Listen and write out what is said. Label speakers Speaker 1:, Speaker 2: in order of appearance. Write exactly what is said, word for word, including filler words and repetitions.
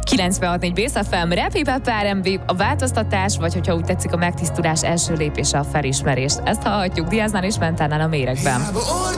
Speaker 1: kilencvenhat négy Bész ef em, Rap, Hip-Hop, er em vé, a változtatás, vagy hogyha úgy tetszik, a megtisztulás első lépése a felismerés. Ezt hallhatjuk Diaznál és Mentánál a méregben.